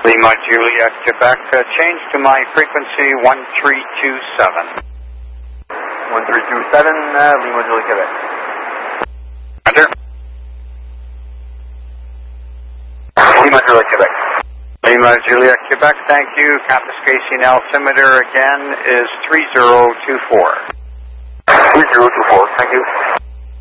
Lima Juliet, Quebec, change to my frequency 1327. 1327, Lima Juliet, Quebec. Enter. Lima Juliet, Quebec. Lima Juliet, Quebec, thank you. Confiscation altimeter again is 3024. 3024, thank you.